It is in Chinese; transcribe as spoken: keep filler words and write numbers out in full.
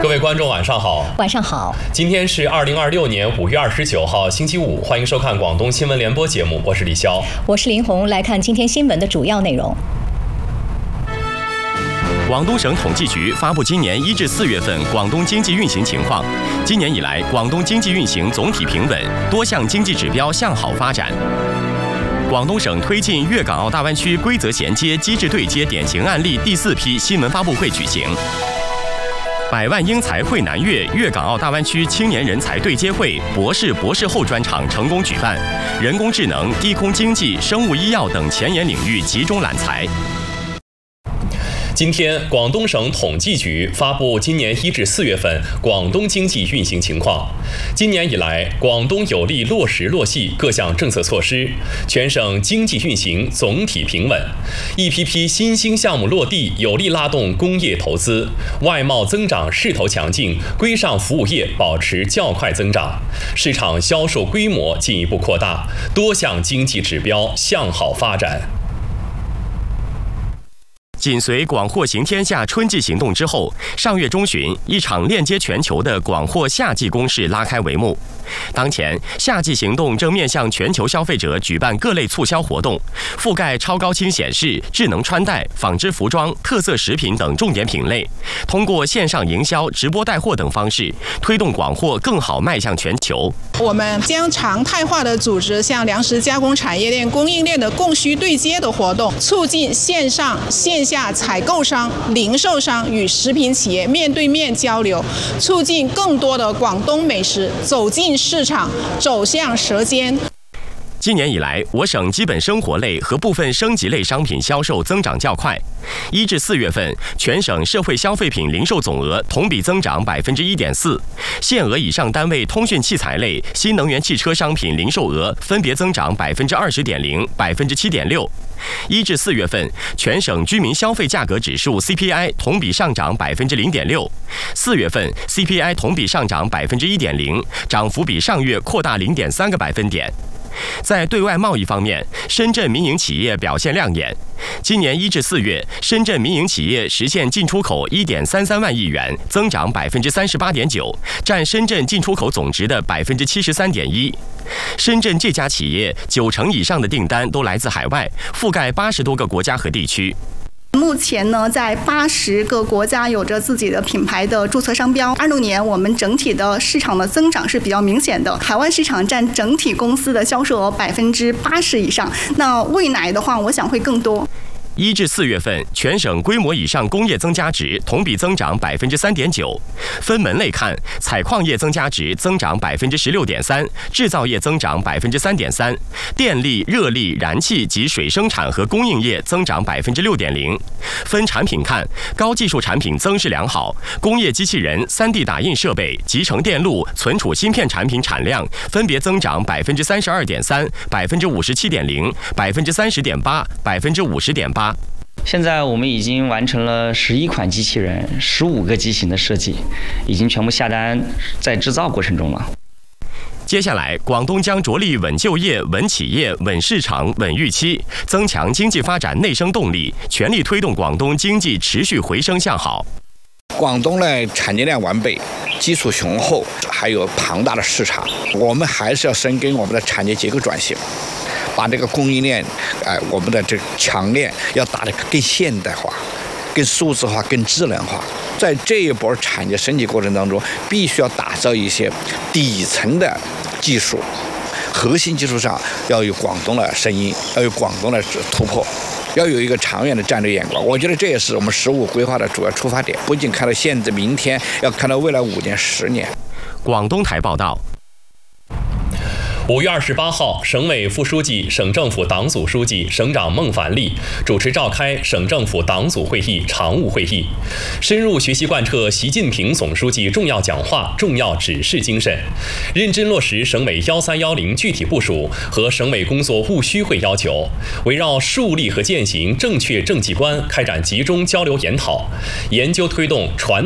各位观众晚上好。 晚上好。 今天是二零二六年五月二十九号星期五，欢迎收看广东新闻联播节目，我是李潇， 我是林红。来看今天新闻的主要内容。 广东省统计局发布今年一至四月份广东经济运行情况。今年以来，广东经济运行总体平稳，多项经济指标向好发展。广东省推进粤港澳大湾区规则衔接机制对接典型案例第四批新闻发布会举行。百万英才汇南粤粤港澳大湾区青年人才对接会博士、博士后专场成功举办，人工智能、低空经济、生物医药等前沿领域集中揽才。 今天，广东省统计局发布今年一至四月份广东经济运行情况。今年以来，广东有力落实落细各项政策措施，全省经济运行总体平稳。一批批新兴项目落地，有力拉动工业投资，外贸增长势头强劲，规上服务业保持较快增长，市场销售规模进一步扩大，多项经济指标向好发展。 紧随广货行天下春季行动之后，上月中旬，一场链接全球的广货夏季攻势拉开帷幕。当前，夏季行动正面向全球消费者举办各类促销活动，覆盖超高清显示、智能穿戴、纺织服装、特色食品等重点品类。通过线上营销、直播带货等方式，推动广货更好迈向全球。 我们将常态化的组织像粮食加工产业链、供应链的供需对接的活动，促进线上线下采购商、零售商与食品企业面对面交流，促进更多的广东美食走进市场，走向舌尖。 今年以来，我省基本生活类和部分升级类商品销售增长较快。一至四月份，全省社会消费品零售总额同比增长百分之一点四，限额以上单位通讯器材类、新能源汽车商品零售额分别增长百分之二十点零、百分之七点六。一至四月份，全省居民消费价格指数 C P I 同比上涨百分之零点六，四月份 C P I 同比上涨百分之一点零，涨幅比上月扩大零点三个百分点。在对外贸易方面，深圳民营企业表现亮眼。今年一至四月，深圳民营企业实现进出口一点三三万亿元，增长百分之三十八点九，占深圳进出口总值的百分之七十三点一。深圳这家企业九成以上的订单都来自海外，覆盖八十多个国家和地区。 目前呢，在八十个国家有着自己的品牌的注册商标。二六年我们整体的市场的增长是比较明显的，海外市场占整体公司的销售额百分之八十以上。那未来的话，我想会更多。 一至四月份，全省规模以上工业增加值同比增长百分之三点九。分门类看，采矿业增加值增长百分之十六点三，制造业增长百分之三点三，电力、热力、燃气及水生产和供应业增长百分之六点零。分产品看，高技术产品增势良好，工业机器人、三 D 打印设备、集成电路、存储芯片产品产量分别增长百分之三十二点三、百分之五十七点零、百分之三十点八、百分之五十点八。 现在我们已经完成了十一款机器人、十五个机型的设计，已经全部下单，在制造过程中了。 接下来，广东将着力稳就业、稳企业、稳市场、稳预期，增强经济发展内生动力，全力推动广东经济持续回升向好。 广东呢，产业链完备，基础雄厚，还有庞大的市场，我们还是要深耕我们的产业结构转型。把这个供应链，哎、呃，我们的这个强链要打得更现代化、更数字化、更智能化。在这一波产业升级过程当中，必须要打造一些底层的技术，核心技术上要有广东的声音，要有广东的突破，要有一个长远的战略眼光。我觉得这也是我们十五规划的主要出发点，不仅看到现在、明天，要看到未来五年、十年。 广东台报道。 五月二十八号，省委副书记、省政府党组书记、省长孟凡利主持召开省政府党组会议常务会议，深入学习贯彻习近平总书记重要讲话、重要指示精神，认真落实省委幺三幺零具体部署和省委工作务虚会要求，围绕树立和践行正确政绩观开展集中交流研讨，研究推动传